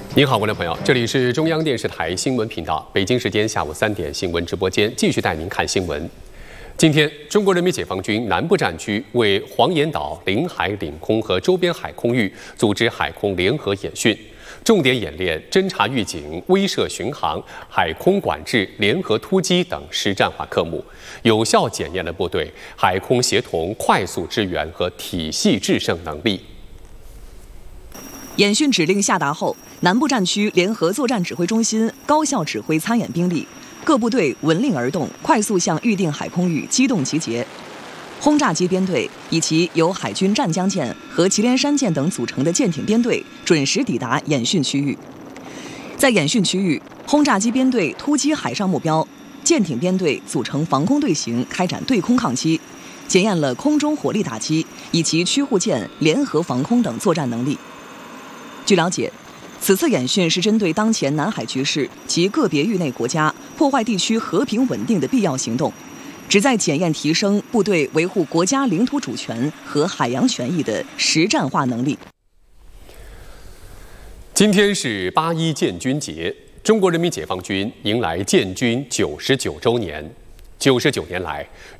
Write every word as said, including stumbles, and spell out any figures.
您好，观众朋友，这里是中央电视台新闻频道，北京时间下午三点新闻直播间，继续带您看新闻。今天，中国人民解放军南部战区为黄岩岛领海、领空和周边海空域组织海空联合演训，重点演练侦察预警、威慑巡航、海空管制、联合突击等实战化科目，有效检验了部队海空协同、快速支援和体系制胜能力。 演训指令下达后，南部战区联合作战指挥中心高效指挥参演兵力，各部队闻令而动，快速向预定海空域机动集结。轰炸机编队以及由海军湛江舰和祁连山舰等组成的舰艇编队准时抵达演训区域。在演训区域，轰炸机编队突击海上目标，舰艇编队组成防空队形，开展对空抗击，检验了空中火力打击以及驱护舰联合防空等作战能力。据了解，此次演训是针对当前南海局势及个别域内国家破坏地区和平稳定的必要行动，旨在检验提升部队维护国家领土主权和海洋权益的实战化能力。 今天是八一建军节，中国人民解放军迎来建军九十九周年。九十九年来，